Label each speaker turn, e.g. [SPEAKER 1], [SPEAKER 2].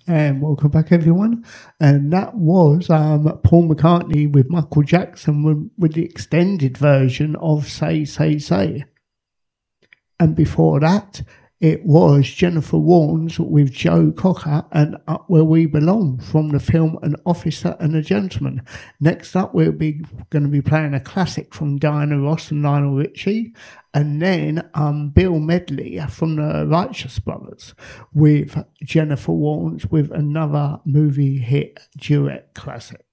[SPEAKER 1] And welcome back, everyone. And that was Paul McCartney with Michael Jackson with the extended version of Say, Say, Say. And before that, it was Jennifer Warnes with Joe Cocker and Up Where We Belong from the film An Officer and a Gentleman. Next up, we'll be going to be playing a classic from Diana Ross and Lionel Richie, and then Bill Medley from the Righteous Brothers with Jennifer Warnes with another movie hit duet classic.